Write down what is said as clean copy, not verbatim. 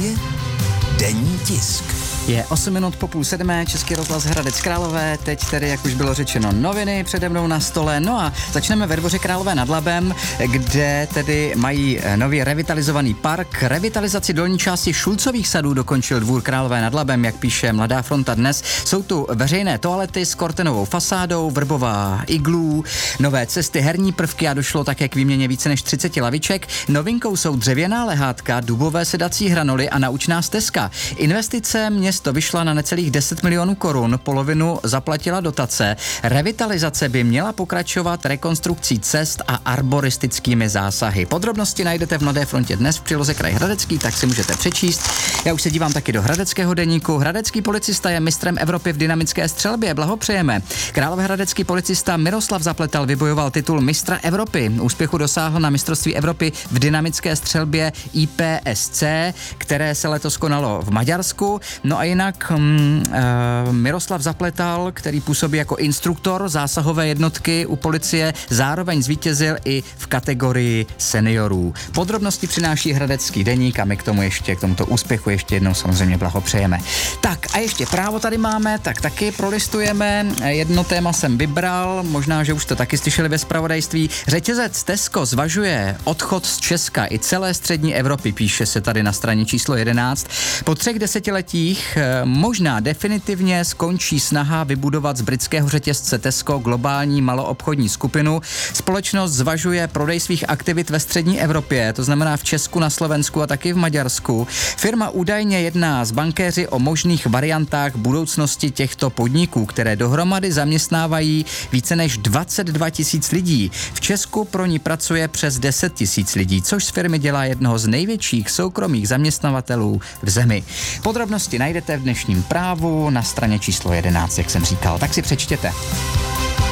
Právě denní tisk. Je 8 minut po 6:30, Český rozhlas Hradec Králové, teď tedy, jak už bylo řečeno, noviny přede mnou na stole. No a začneme ve Dvoře Králové nad Labem, kde tedy mají nový revitalizovaný park. Revitalizaci dolní části Šulcových sadů dokončil Dvůr Králové nad Labem, jak píše Mladá fronta dnes. Jsou tu veřejné toalety s kortenovou fasádou, vrbová iglů, nové cesty, herní prvky a došlo také k výměně více než 30 laviček. Novinkou jsou dřevěná lehátka, dubové sedací hranoly a naučná stezka. Investice město vyšla na necelých 10 milionů korun, polovinu zaplatila dotace. Revitalizace by měla pokračovat rekonstrukcí cest a arboristickými zásahy. Podrobnosti najdete v Mladé frontě dnes v příloze Kraj Hradecký, tak si můžete přečíst. Já už se dívám taky do hradeckého deníku. Hradecký policista je mistrem Evropy v dynamické střelbě. Blahopřejeme. Královéhradecký policista Miroslav Zapletal vybojoval titul mistra Evropy. Úspěchu dosáhl na mistrovství Evropy v dynamické střelbě IPSC, které se letos konalo v Maďarsku. No a jinak Miroslav Zapletal, který působí jako instruktor zásahové jednotky u policie, zároveň zvítězil i v kategorii seniorů. Podrobnosti přináší Hradecký deník a my k tomuto úspěchu ještě jednou samozřejmě blahopřejeme. Tak a ještě právo tady máme, tak taky prolistujeme. Jedno téma jsem vybral, možná, že už to taky slyšeli ve zpravodajství. Řetězec Tesco zvažuje odchod z Česka i celé střední Evropy, píše se tady na straně číslo 11. Po 3 desetiletích možná definitivně skončí snaha vybudovat z britského řetězce Tesco globální maloobchodní skupinu. Společnost zvažuje prodej svých aktivit ve střední Evropě, to znamená v Česku, na Slovensku a taky v Maďarsku. Firma údajně jedná s bankéři o možných variantách budoucnosti těchto podniků, které dohromady zaměstnávají více než 22 000 lidí. V Česku pro ní pracuje přes 10 000 lidí, což z firmy dělá jednoho z největších soukromých zaměstnavatelů v zemi. Podrobnosti najdete v dnešním Právu na straně číslo 11, jak jsem říkal, tak si přečtěte.